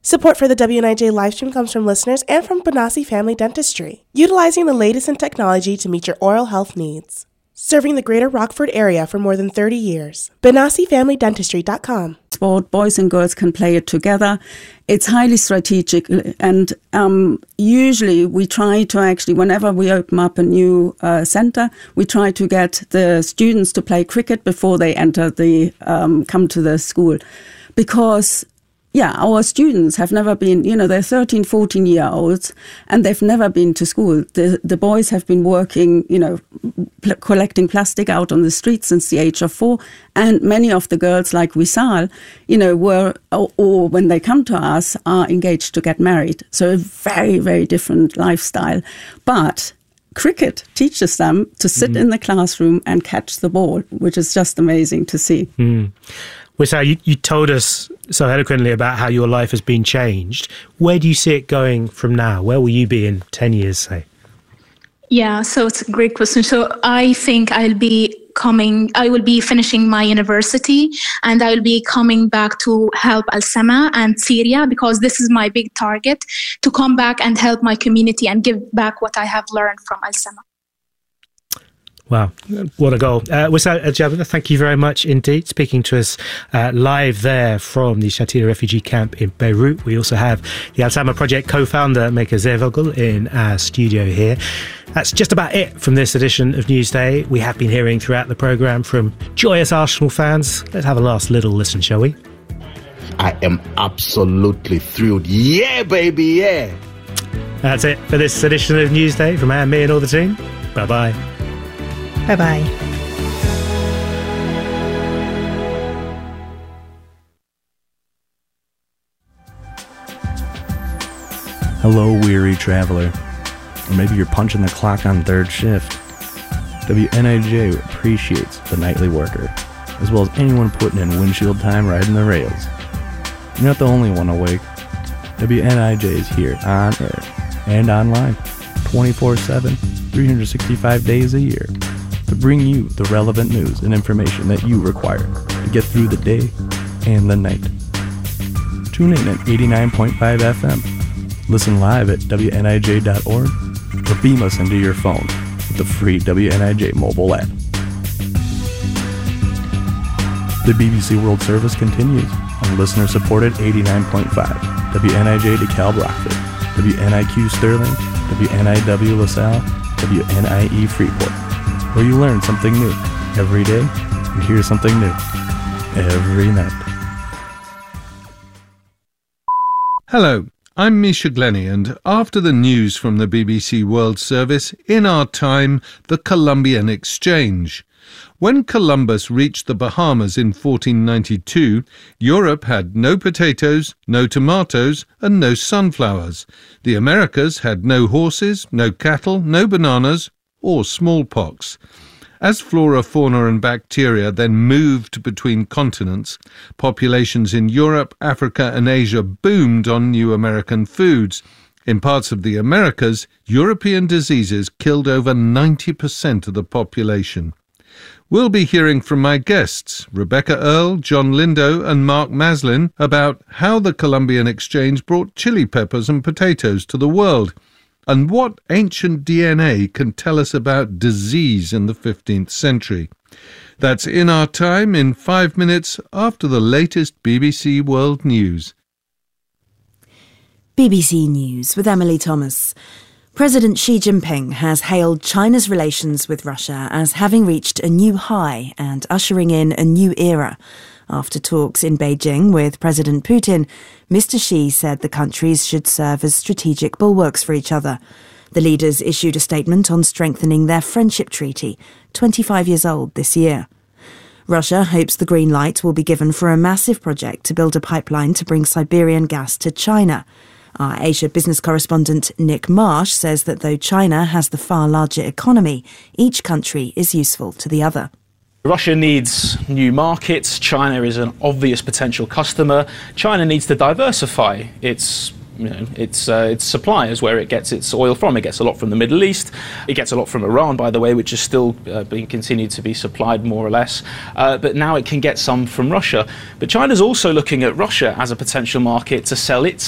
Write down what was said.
Support for the WNIJ livestream comes from listeners and from Benassi Family Dentistry, utilizing the latest in technology to meet your oral health needs. Serving the greater Rockford area for more than 30 years. BenassiFamilyDentistry.com. Sport, boys and girls can play it together. It's highly strategic, and usually we try to actually, whenever we open up a new centre, we try to get the students to play cricket before they enter come to the school. Because our students have never been, they're 13, 14-year-olds, and they've never been to school. The boys have been working, collecting plastic out on the streets since the age of 4. And many of the girls, like Wisal, were, or when they come to us, are engaged to get married. So a very, very different lifestyle. But cricket teaches them to sit in the classroom and catch the ball, which is just amazing to see. Wisal, you told us so eloquently about how your life has been changed. Where do you see it going from now? Where will you be in 10 years, say? Yeah, so it's a great question. So I think I will be finishing my university, and I will be coming back to help Al-Sama and Syria, because this is my big target, to come back and help my community and give back what I have learned from Al-Sama. Wow, what a goal. Wisal El-Jabr, thank you very much indeed. Speaking to us live there from the Shatila refugee camp in Beirut. We also have the Al-Sama Project co-founder, Meka Zervogel, in our studio here. That's just about it from this edition of Newsday. We have been hearing throughout the programme from joyous Arsenal fans. Let's have a last little listen, shall we? I am absolutely thrilled. Yeah, baby, yeah. That's it for this edition of Newsday from Anne, me and all the team. Bye-bye. Bye-bye. Hello, weary traveler. Or maybe you're punching the clock on third shift. WNIJ appreciates the nightly worker, as well as anyone putting in windshield time riding the rails. You're not the only one awake. WNIJ is here on air and online, 24/7, 365 days a year, to bring you the relevant news and information that you require to get through the day and the night. Tune in at 89.5 FM. Listen live at WNIJ.org or beam us into your phone with the free WNIJ mobile app. The BBC World Service continues on listener-supported 89.5 WNIJ DeKalb Rockford, WNIQ Sterling, WNIW LaSalle, WNIE Freeport, where you learn something new every day and hear something new every night. Hello, I'm Misha Glennie, and after the news from the BBC World Service, in our time, the Columbian Exchange. When Columbus reached the Bahamas in 1492, Europe had no potatoes, no tomatoes, and no sunflowers. The Americas had no horses, no cattle, no bananas, or smallpox. As flora, fauna and bacteria then moved between continents, populations in Europe, Africa and Asia boomed on new American foods. In parts of the Americas, European diseases killed over 90% of the population. We'll be hearing from my guests, Rebecca Earle, John Lindo and Mark Maslin, about how the Columbian Exchange brought chili peppers and potatoes to the world, and what ancient DNA can tell us about disease in the 15th century. That's In Our Time in 5 minutes after the latest BBC World News. BBC News with Emily Thomas. President Xi Jinping has hailed China's relations with Russia as having reached a new high and ushering in a new era. After talks in Beijing with President Putin, Mr. Xi said the countries should serve as strategic bulwarks for each other. The leaders issued a statement on strengthening their friendship treaty, 25 years old this year. Russia hopes the green light will be given for a massive project to build a pipeline to bring Siberian gas to China. Our Asia business correspondent Nick Marsh says that though China has the far larger economy, each country is useful to the other. Russia needs new markets. China is an obvious potential customer. China needs to diversify its suppliers, where it gets its oil from. It gets a lot from the Middle East. It gets a lot from Iran, by the way, which is still being continued to be supplied more or less. But now it can get some from Russia. But China's also looking at Russia as a potential market to sell its